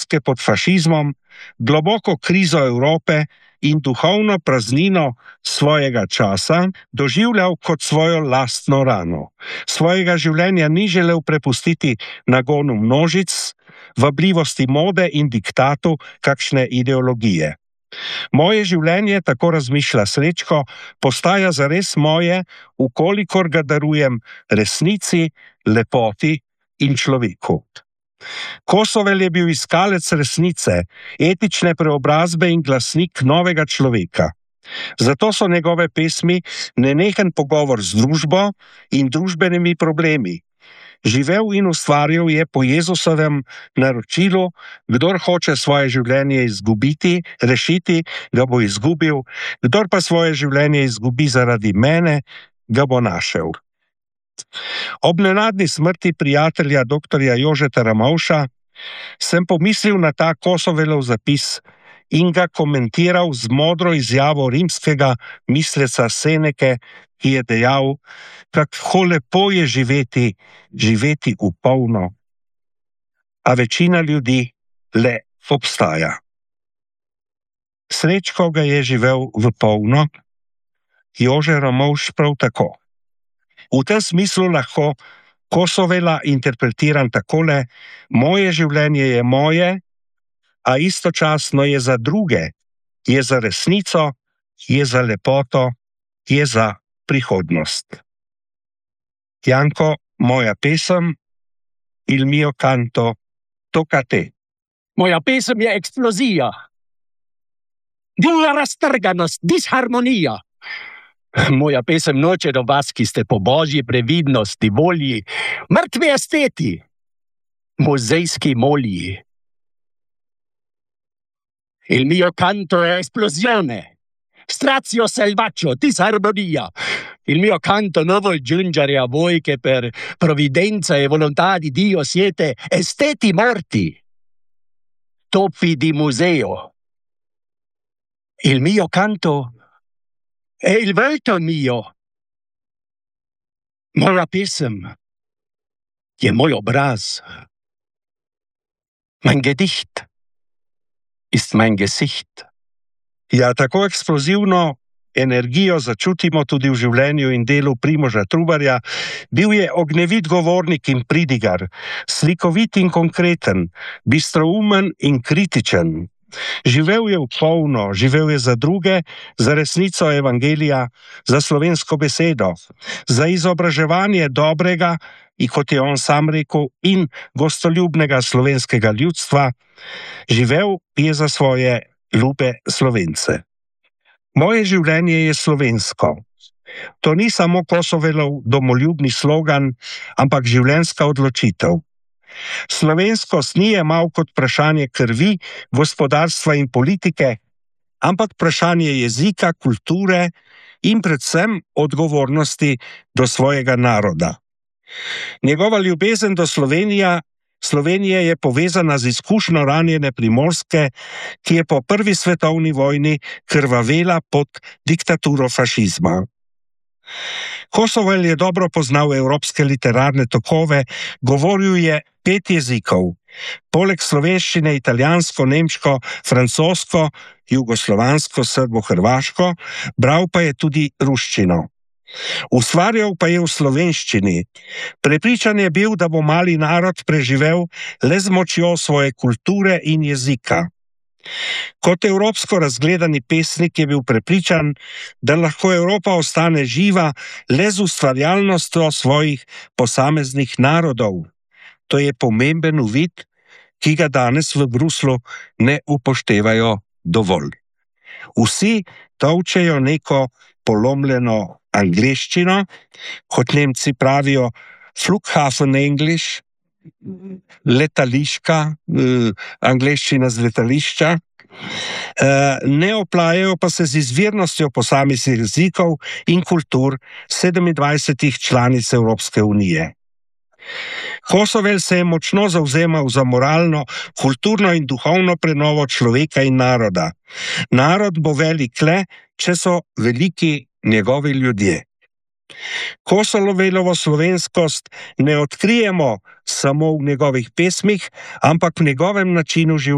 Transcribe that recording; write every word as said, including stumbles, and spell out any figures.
vojske pod fašizmom, globoko krizo Evrope in duhovno praznino svojega časa doživljal kot svojo lastno rano. Svojega življenja ni želel prepustiti nagonu množic, vabljivosti mode in diktatu kakšne ideologije. Moje življenje, tako razmišlja Srečko, postaja zares moje, ukolikor ga darujem resnici, lepoti in človeku. Kosovel je bil iskalec resnice, etične preobrazbe in glasnik novega človeka. Zato so njegove pesmi nenehen pogovor z družbo in družbenimi problemi. Živel in ustvarjal je po Jezusovem naročilu: kdor hoče svoje življenje izgubiti, rešiti, ga bo izgubil, kdor pa svoje življenje izgubi zaradi mene, ga bo našel. Ob nenadni smrti prijatelja doktorja Jožeta Ramovša sem pomislil na ta Kosovelov zapis in ga komentiral z modro izjavo rimskega misleca Seneke, ki je dejal, kako lepo je živeti, živeti v polno, a večina ljudi le obstaja. Srečko ga je živel v polno, Jože Ramovš prav tako. V tem smislu lahko Kosovela interpretiram takole: moje življenje je moje, a istočasno je za druge, je za resnico, je za lepoto, je za prihodnost. Janko, moja pesem, Il mio canto, tocca a te. Moja pesem je eksplozija. Divja raztrganost, disharmonija. Moja pesem noče do vas, ki ste po božji previdnosti, volji, mrtvi esteti, muzejski molji. Il mio canto è esplosione, strazio selvaggio, disarmonia. Il mio canto non vuol giungere a voi che per provvidenza e volontà di Dio siete esteti morti, topi di museo. Il mio canto è il volto mio. Moja pesem je moj obraz. Mein Gedicht ist mein Gesicht. Ja, tako eksplozivno energijo začutimo tudi v življenju in delu Primoža Trubarja. Bil je ognjevit govornik in pridigar, slikovit in konkreten, bistroumen in kritičen. Živel je v polno, živel je za druge, za resnico evangelija, za slovensko besedo, za izobraževanje dobrega, in kot je on sam rekel, in gostoljubnega slovenskega ljudstva. Živel je za svoje ljube Slovence. Moje življenje je slovensko. To ni samo Kosovelov domoljubni slogan, ampak življenjska odločitev. Slovenskost ni jemal kot vprašanje krvi, gospodarstva in politike, ampak vprašanje jezika, kulture in predvsem odgovornosti do svojega naroda. Njegova ljubezen do Slovenija, Slovenije je povezana z izkušnjo ranjene Primorske, ki je po prvi svetovni vojni krvavela pod diktaturo fašizma. Kosovel je dobro poznal evropske literarne tokove, govoril je pet jezikov, poleg slovenščine italijansko, nemško, francosko, jugoslovansko, srbo-hrvaško, bral pa je tudi ruščino. Ustvarjal pa je v slovenščini. Prepričan je bil, da bo mali narod preživel le z močjo svoje kulture in jezika. Kot evropsko razgledani pesnik je bil prepričan, da lahko Evropa ostane živa le z ustvarjalnostjo svojih posameznih narodov. To je pomemben uvid, ki ga danes v Bruslu ne upoštevajo dovolj. Vsi tolčejo neko polomljeno angleščino, kot Nemci pravijo Flughafen English, letališka, angleščina z letališča, ne oplajajo pa se z izvirnostjo posameznih jezikov in kultur sedemindvajsetih članic Evropske unije. Kosovel se je močno zavzemal za moralno, kulturno in duhovno prenovo človeka in naroda. Narod bo velik le, če so veliki njegovi ljudje. Kosovelovo slovenskost ne odkrijemo samo v njegovih pesmih, ampak v njegovem načinu življenja.